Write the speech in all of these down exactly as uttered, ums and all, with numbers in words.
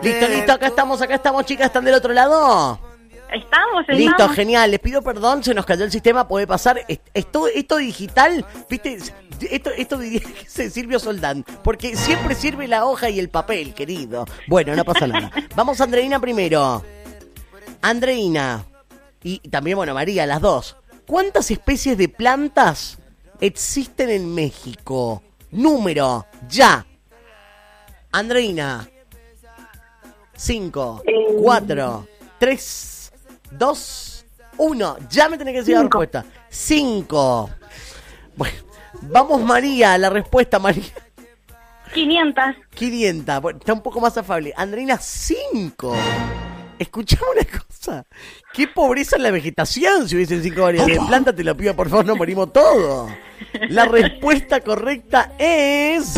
Listo, listo, acá estamos, acá estamos, chicas, ¿están del otro lado? Estamos, estamos. Listo, genial, les pido perdón, se nos cayó el sistema, puede pasar. Esto, esto digital, viste, esto, esto diría que es Silvio Soldán, porque siempre sirve la hoja y el papel, querido. Bueno, no pasa nada. Vamos a Andreina primero. Andreina, y también, bueno, María, las dos. ¿Cuántas especies de plantas existen en México? Número, ya. Andreina. Cinco, eh... cuatro, tres, dos, uno. Ya me tenés que decir Cinco. La respuesta. Cinco. Bueno, vamos María, la respuesta, María. quinientas. quinientas. Bueno, está un poco más afable. Andreina, cinco. Escuchame una cosa. Qué pobreza en la vegetación si hubiesen cinco variedades de planta. Te lo pido, por favor, no morimos todos. La respuesta correcta es...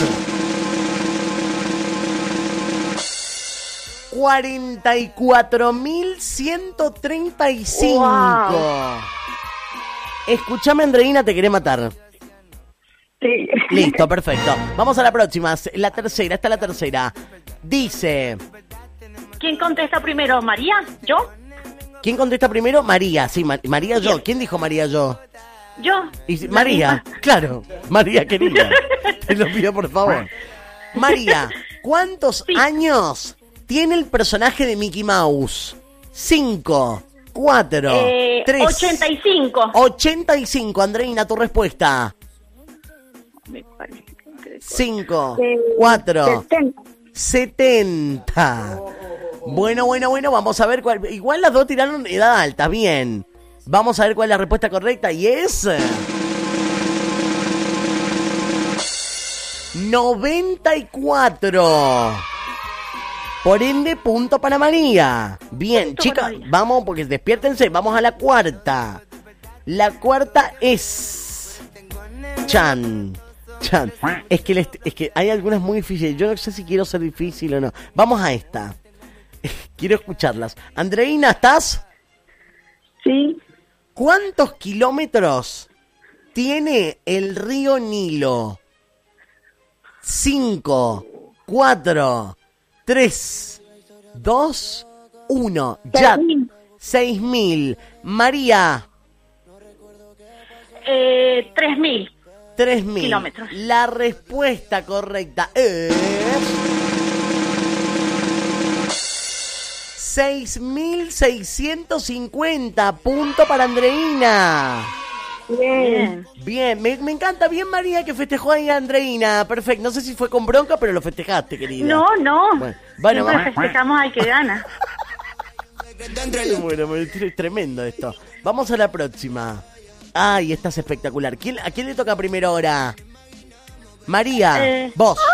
cuarenta y cuatro mil ciento treinta y cinco. Wow. Escuchame, Andreina, te querés matar. Sí. Listo, perfecto. Vamos a la próxima. La tercera, esta es la tercera. Dice... ¿Quién contesta primero? ¿María? ¿Yo? ¿Quién contesta primero? María, sí, Ma- María yo. ¿Quién dijo María yo? Yo. Y, María, claro. María querida. Te lo pido, por favor. María, ¿cuántos sí. años tiene el personaje de Mickey Mouse? Cinco, cuatro, eh, tres... ochenta y cinco. ochenta y cinco, Andreina, tu respuesta. Cinco, eh, cuatro, setenta. setenta. Bueno, bueno, bueno, vamos a ver cuál... Igual las dos tiraron edad alta, bien. Vamos a ver cuál es la respuesta correcta y es... noventa y cuatro. Por ende, punto para María. Bien, punto chicas, María. Vamos, porque despiértense, vamos a la cuarta. La cuarta es... Chan. Chan. Es que, les, es que hay algunas muy difíciles. Yo no sé si quiero ser difícil o no. Vamos a esta. Quiero escucharlas. Andreina, ¿estás? Sí. ¿Cuántos kilómetros tiene el río Nilo? Cinco, cuatro, tres, dos, uno. Ya. Seis mil. María. Eh, tres mil. Tres mil. Kilómetros. La respuesta correcta es... seis mil seiscientos cincuenta. Punto para Andreina. Bien. Bien, me, me encanta. Bien, María, que festejó ahí a Andreina. Perfecto. No sé si fue con bronca, pero lo festejaste, querida. No, no. Bueno, bueno siempre vamos. Festejamos al que gana. Bueno, es tremendo esto. Vamos a la próxima. Ay, esta es espectacular. ¿Quién, ¿A quién le toca primero ahora? María, eh. vos.